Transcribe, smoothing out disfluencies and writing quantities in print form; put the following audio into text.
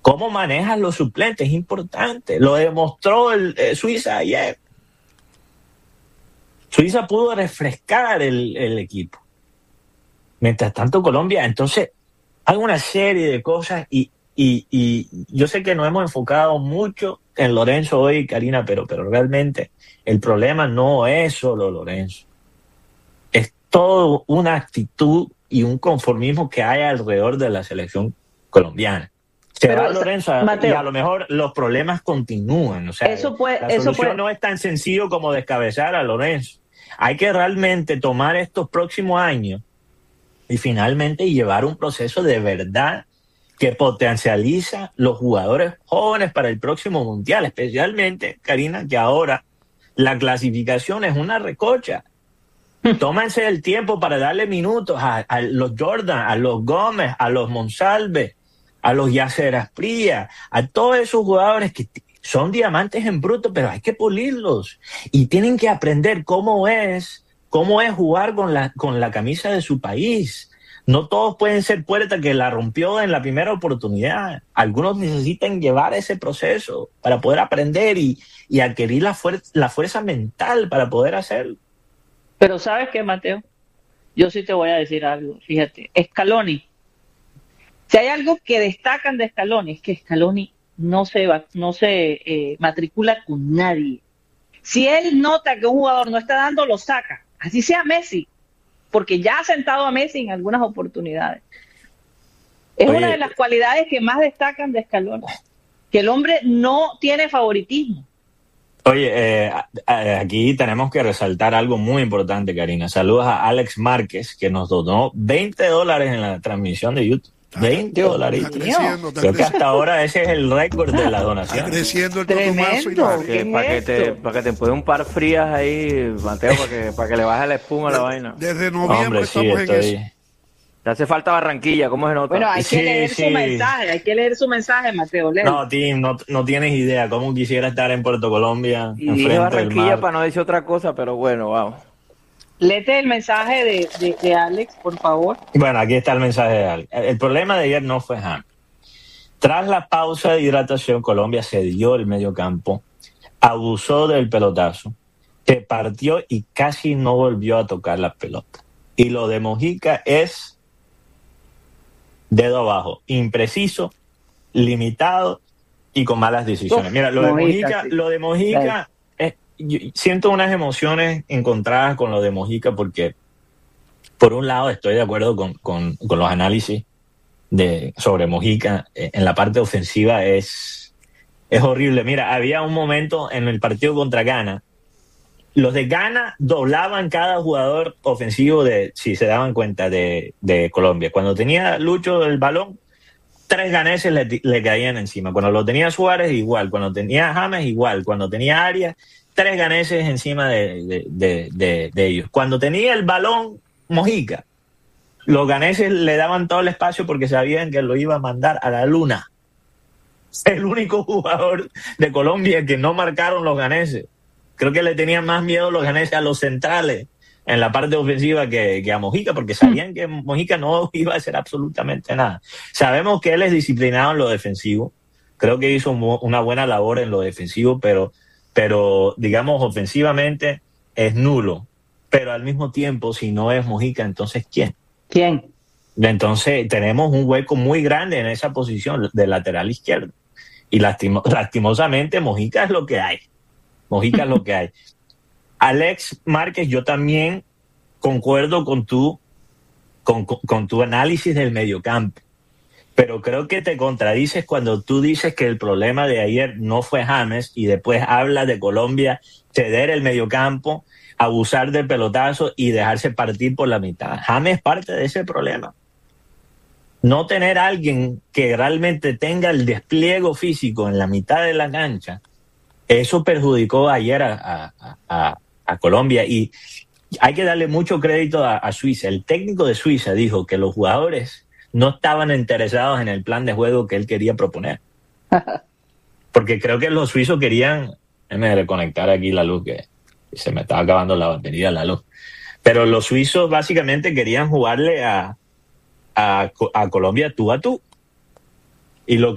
cómo manejas los suplentes es importante. Lo demostró Suiza ayer. Suiza pudo refrescar el equipo. Mientras tanto, Colombia, entonces, hay una serie de cosas y yo sé que nos hemos enfocado mucho en Lorenzo hoy, Karina, pero realmente el problema no es solo Lorenzo. Es toda una actitud y un conformismo que hay alrededor de la selección colombiana. Se va Lorenzo Mateo, y a lo mejor los problemas continúan. O sea, la solución no es tan sencillo como descabezar a Lorenzo. Hay que realmente tomar estos próximos años y finalmente llevar un proceso de verdad que potencializa los jugadores jóvenes para el próximo mundial, especialmente, Karina, que ahora la clasificación es una recocha. Tómense el tiempo para darle minutos a los Jordan, a los Gómez, a los Monsalve, a los Yasser Asprilla, a todos esos jugadores que son diamantes en bruto, pero hay que pulirlos y tienen que aprender cómo es jugar con la camisa de su país. No todos pueden ser Puerta, que la rompió en la primera oportunidad. Algunos necesitan llevar ese proceso para poder aprender y adquirir la fuerza mental para poder hacerlo. Pero ¿sabes qué, Mateo? Yo sí te voy a decir algo. Fíjate, Scaloni. Si hay algo que destacan de Scaloni, es que Scaloni no se matricula con nadie. Si él nota que un jugador no está dando, lo saca. Así sea Messi. Porque ya ha sentado a Messi en algunas oportunidades. Es una de las cualidades que más destacan de Scaloni, que el hombre no tiene favoritismo. Oye, aquí tenemos que resaltar algo muy importante, Karina. Saludos a Alex Márquez, que nos donó $20 en la transmisión de YouTube. $20. Creo que hasta ahora ese es el récord de la donación. Está creciendo el tremendo. Para que te puede un par frías ahí, Mateo, para que le baje la espuma a la vaina. Desde noviembre estamos en eso. Te hace falta Barranquilla, ¿cómo se nota? Bueno, hay que leer su mensaje, Mateo. No, Tim, no tienes idea cómo quisiera estar en Puerto Colombia. Y dije Barranquilla para no decir otra cosa, pero bueno, vamos. Léete el mensaje de Alex, por favor. Bueno, aquí está el mensaje de Alex. El problema de ayer no fue James. Tras la pausa de hidratación, Colombia cedió el medio campo, abusó del pelotazo, se partió y casi no volvió a tocar la pelota. Y lo de Mojica es dedo abajo, impreciso, limitado y con malas decisiones. Mira, lo de Mojica yo siento unas emociones encontradas con lo de Mojica porque, por un lado, estoy de acuerdo con los análisis sobre Mojica. En la parte ofensiva es horrible. Mira, había un momento en el partido contra Ghana. Los de Ghana doblaban cada jugador ofensivo si se daban cuenta, de Colombia. Cuando tenía Lucho el balón, 3 ganeses le caían encima. Cuando lo tenía Suárez, igual. Cuando tenía James, igual. Cuando tenía Arias, 3 ganeses encima de ellos. Cuando tenía el balón Mojica, los ganeses le daban todo el espacio porque sabían que lo iba a mandar a la luna. El único jugador de Colombia que no marcaron los ganeses. Creo que le tenían más miedo los ganeses a los centrales en la parte ofensiva que a Mojica, porque sabían que Mojica no iba a hacer absolutamente nada. Sabemos que él es disciplinado en lo defensivo. Creo que hizo una buena labor en lo defensivo, pero digamos, ofensivamente es nulo. Pero al mismo tiempo, si no es Mojica, entonces ¿quién? Entonces tenemos un hueco muy grande en esa posición de lateral izquierdo. Y lastimosamente Mojica es lo que hay. Alex Márquez, yo también concuerdo con tu análisis del mediocampo. Pero creo que te contradices cuando tú dices que el problema de ayer no fue James y después hablas de Colombia ceder el mediocampo, abusar del pelotazo y dejarse partir por la mitad. James es parte de ese problema. No tener a alguien que realmente tenga el despliegue físico en la mitad de la cancha, eso perjudicó ayer a Colombia. Y hay que darle mucho crédito a Suiza. El técnico de Suiza dijo que los jugadores no estaban interesados en el plan de juego que él quería proponer. Porque creo que los suizos querían... Déjame reconectar aquí la luz, que se me estaba acabando la batería de la luz. Pero los suizos básicamente querían jugarle a Colombia tú a tú. Y lo